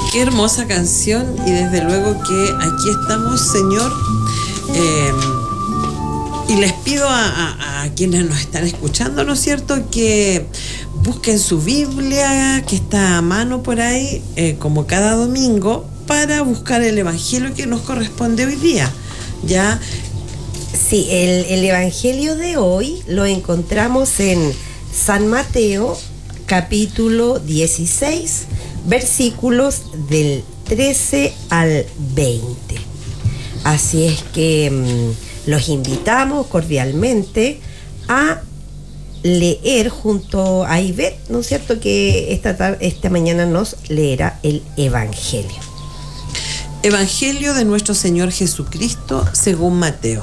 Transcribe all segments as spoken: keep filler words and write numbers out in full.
Qué hermosa canción, y desde luego que aquí estamos, Señor, eh, y les pido a, a, a quienes nos están escuchando, ¿no es cierto?, que busquen su Biblia, que está a mano por ahí, eh, como cada domingo, para buscar el Evangelio que nos corresponde hoy día. Ya. Sí, el, el Evangelio de hoy lo encontramos en San Mateo, capítulo dieciséis, versículos del trece al veinte. Así es que mmm, los invitamos cordialmente a leer junto a Ivette, ¿no es cierto?, que esta, tar- esta mañana nos leerá el Evangelio. Evangelio de nuestro Señor Jesucristo según Mateo.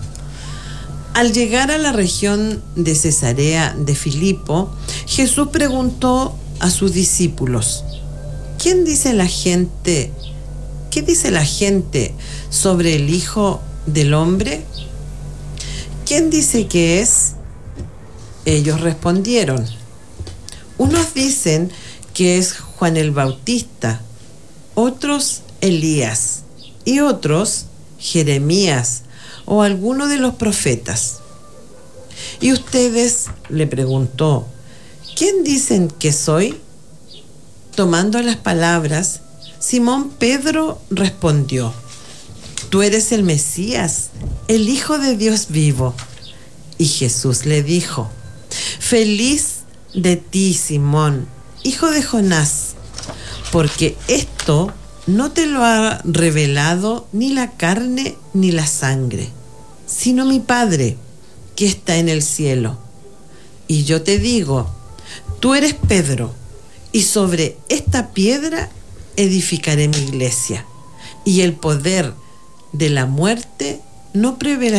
Al llegar a la región de Cesarea de Filipo, Jesús preguntó a sus discípulos: ¿Quién dice la gente, qué dice la gente sobre el Hijo del Hombre? ¿Quién dice que es? Ellos respondieron: unos dicen que es Juan el Bautista, otros Elías, y otros Jeremías o alguno de los profetas. ¿Y ustedes?, le preguntó, ¿quién dicen que soy? Tomando las palabras, Simón Pedro respondió: tú eres el Mesías, el Hijo de Dios vivo. Y Jesús le dijo: feliz de ti, Simón, hijo de Jonás, porque esto no te lo ha revelado ni la carne ni la sangre, sino mi Padre que está en el cielo. Y yo te digo, tú eres Pedro, y sobre esta piedra edificaré mi iglesia, y el poder de la muerte no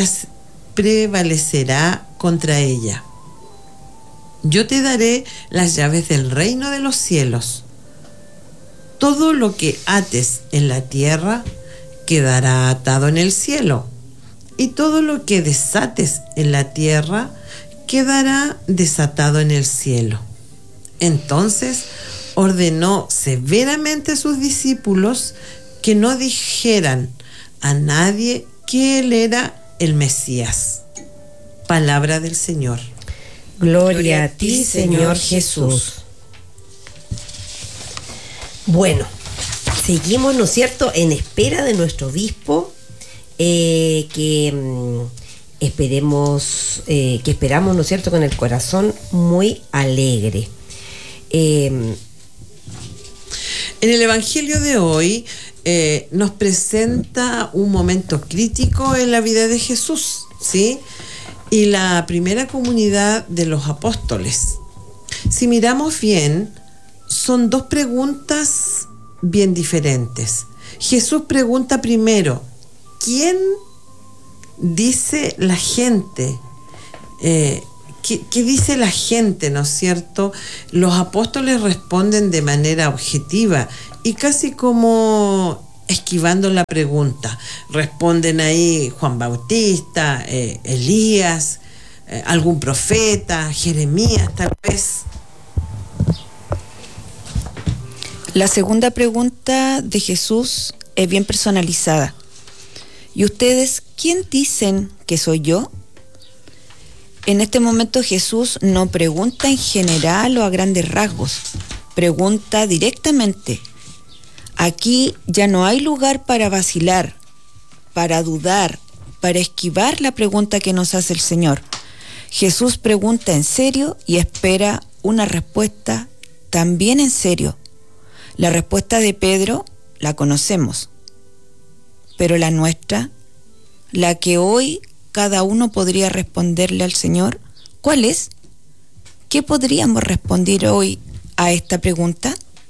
prevalecerá contra ella. Yo te daré las llaves del reino de los cielos. Todo lo que ates en la tierra quedará atado en el cielo, y todo lo que desates en la tierra quedará desatado en el cielo. Entonces ordenó severamente a sus discípulos que no dijeran a nadie que él era el Mesías. Palabra del Señor. Gloria, Gloria a ti, Señor Jesús. Jesús. Bueno, seguimos, ¿no es cierto?, en espera de nuestro obispo, eh, que mmm, esperemos, eh, que esperamos, ¿no es cierto?, con el corazón muy alegre. Eh, en el Evangelio de hoy eh, nos presenta un momento crítico en la vida de Jesús, ¿sí?, y la primera comunidad de los apóstoles. Si miramos bien, son dos preguntas bien diferentes. Jesús pregunta primero: ¿quién dice la gente? Eh, ¿qué, ¿Qué dice la gente, no es cierto? Los apóstoles responden de manera objetiva y casi como esquivando la pregunta. Responden ahí Juan Bautista, eh, Elías, eh, algún profeta, Jeremías tal vez. La segunda pregunta de Jesús es bien personalizada. ¿Y ustedes quién dicen que soy yo? En este momento Jesús no pregunta en general o a grandes rasgos, pregunta directamente. Aquí ya no hay lugar para vacilar, para dudar, para esquivar la pregunta que nos hace el Señor. Jesús pregunta en serio y espera una respuesta también en serio. La respuesta de Pedro la conocemos, pero la nuestra, la que hoy cada uno podría responderle al Señor, ¿cuál es? ¿Qué podríamos responder hoy a esta pregunta?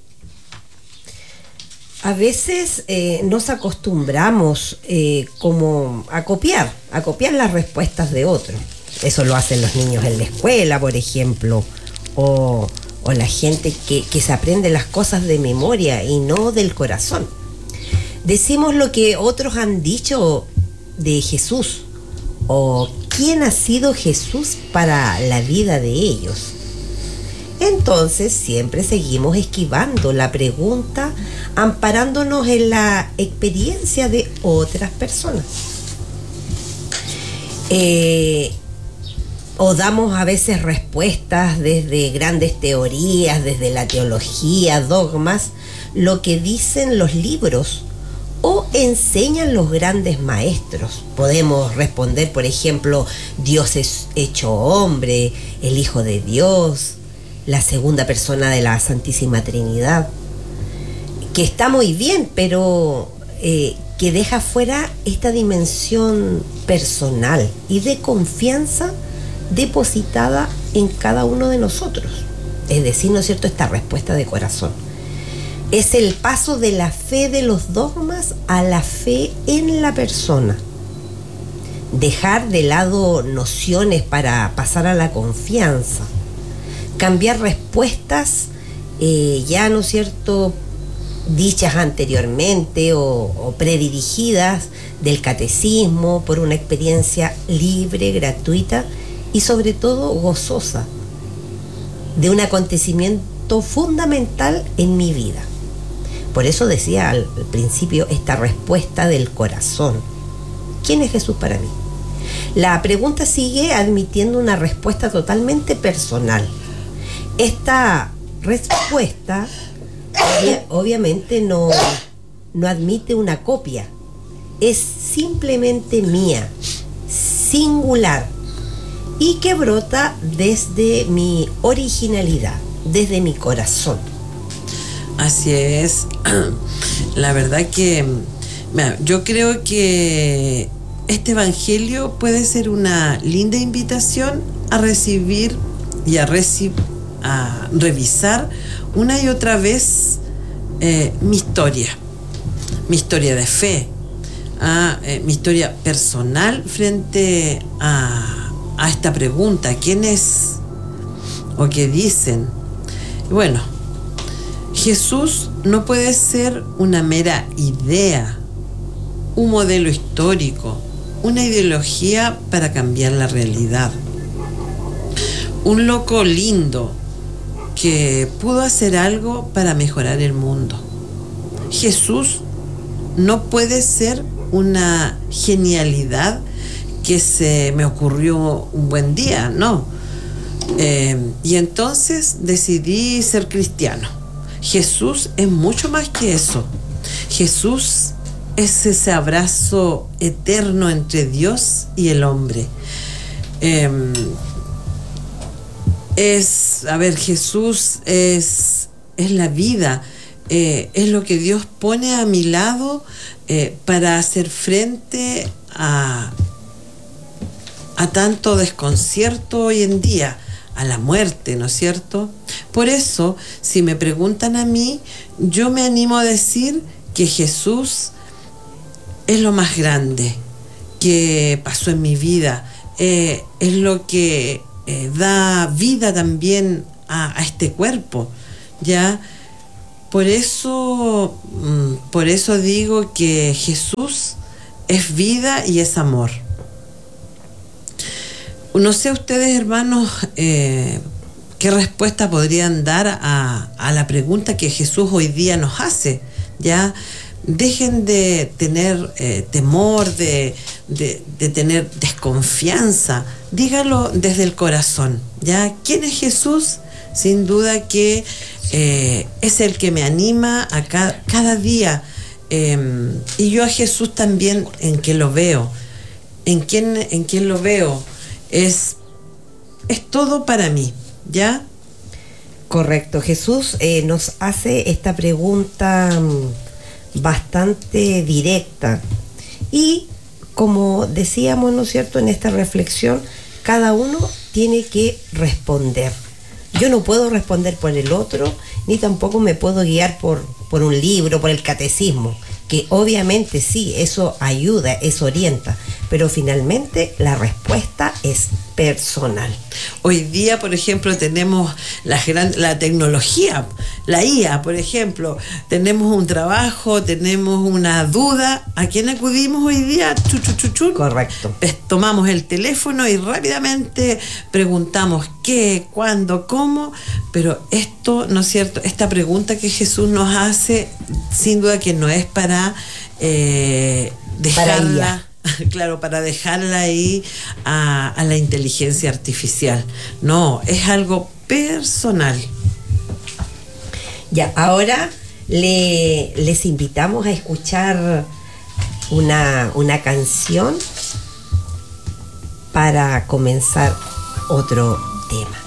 A veces eh, nos acostumbramos eh, como a copiar, a copiar las respuestas de otros. Eso lo hacen los niños en la escuela, por ejemplo, o, o la gente que, que se aprende las cosas de memoria y no del corazón. Decimos lo que otros han dicho de Jesús, o quién ha sido Jesús para la vida de ellos. Entonces siempre seguimos esquivando la pregunta, amparándonos en la experiencia de otras personas. Eh, o damos a veces respuestas desde grandes teorías, desde la teología, dogmas, lo que dicen los libros o enseñan los grandes maestros. Podemos responder, por ejemplo, Dios es hecho hombre, el Hijo de Dios, la segunda persona de la Santísima Trinidad, que está muy bien, pero eh, que deja fuera esta dimensión personal y de confianza depositada en cada uno de nosotros. Es decir, ¿no es cierto?, esta respuesta de corazón. Es el paso de la fe de los dogmas a la fe en la persona. Dejar de lado nociones para pasar a la confianza. Cambiar respuestas eh, ya, ¿no es cierto?, dichas anteriormente o, o predirigidas del catecismo por una experiencia libre, gratuita y sobre todo gozosa de un acontecimiento fundamental en mi vida. Por eso decía al principio esta respuesta del corazón. ¿Quién es Jesús para mí? La pregunta sigue admitiendo una respuesta totalmente personal. Esta respuesta obvia, obviamente no, no admite una copia. Es simplemente mía, singular, y que brota desde mi originalidad, desde mi corazón. Así es. La verdad que mira, yo creo que este evangelio puede ser una linda invitación a recibir y a, reci- a revisar una y otra vez eh, mi historia, mi historia de fe, a, eh, mi historia personal frente a, a esta pregunta: ¿quién es o qué dicen? Bueno, Jesús no puede ser una mera idea, un modelo histórico, una ideología para cambiar la realidad. Un loco lindo que pudo hacer algo para mejorar el mundo. Jesús no puede ser una genialidad que se me ocurrió un buen día, no. Eh, y entonces decidí ser cristiano. Jesús es mucho más que eso. Jesús es ese abrazo eterno entre Dios y el hombre. Eh, es, a ver, Jesús es, es la vida, eh, es lo que Dios pone a mi lado eh, para hacer frente a, a tanto desconcierto hoy en día, a la muerte, ¿no es cierto? Por eso, si me preguntan a mí, yo me animo a decir que Jesús es lo más grande que pasó en mi vida, eh, es lo que eh, da vida también a, a este cuerpo, ¿ya? Por eso, mm, por eso digo que Jesús es vida y es amor. No sé ustedes, hermanos, eh, qué respuesta podrían dar a, a la pregunta que Jesús hoy día nos hace, ¿ya? Dejen de tener eh, temor, de, de, de tener desconfianza. Dígalo desde el corazón, ¿ya? ¿Quién es Jesús? Sin duda que eh, es el que me anima a ca- cada día. Eh, y yo a Jesús también, ¿en qué lo veo? ¿En quién, en quién lo veo? Es, es todo para mí, ¿ya? Correcto. Jesús eh, nos hace esta pregunta mmm, bastante directa y, como decíamos, ¿no es cierto?, en esta reflexión, cada uno tiene que responder. Yo no puedo responder por el otro, ni tampoco me puedo guiar por, por un libro, por el catecismo, que obviamente sí, eso ayuda, eso orienta, pero finalmente la respuesta es personal. Hoy día, por ejemplo, tenemos la, gran, la tecnología, la I A, por ejemplo, tenemos un trabajo, tenemos una duda, ¿a quién acudimos hoy día? Chu, chu, chu, chu. Correcto. Tomamos el teléfono y rápidamente preguntamos qué, cuándo, cómo, pero esto, ¿no es cierto? Esta pregunta que Jesús nos hace, sin duda que no es para eh, dejarla... Claro, para dejarla ahí a, a la inteligencia artificial. No, es algo personal. Ya, ahora le, les invitamos a escuchar una, una canción para comenzar otro tema.